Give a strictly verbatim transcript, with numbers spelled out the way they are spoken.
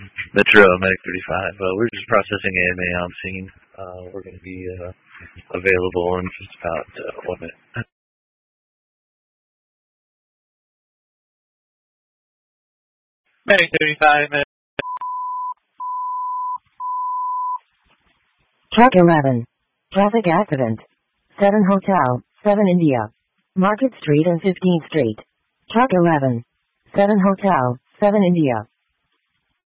Metro Medic thirty-five. Uh, we're just processing A M A on scene. Uh, we're going to be uh, available in just about uh, one minute. Medic thirty-five. Medic. Truck eleven. Traffic accident. seven Hotel, seven India. Market Street and fifteenth Street. Truck eleven. seven Hotel, seven India.